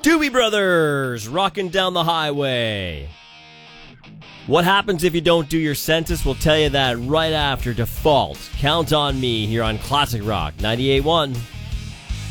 Doobie Brothers, rocking down the highway. What happens if you don't do your census? We'll tell you that right after Default. Count on me here on Classic Rock 98.1.